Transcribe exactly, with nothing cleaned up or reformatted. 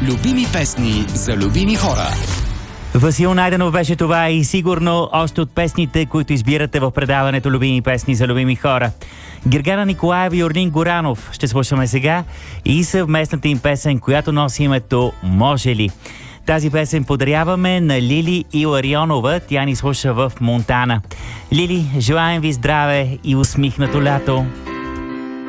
Любими песни за любими хора. Васил Найденов беше това и сигурно още от песните, които избирате в предаването Любими песни за любими хора. Гергана Николаева и Орлин Горанов ще слушаме сега и съвместната им песен, която носи името «Може ли?». Тази песен подаряваме на Лили Иларионова. Тя ни слуша в Монтана. Лили, желаем ви здраве и усмихнато лято!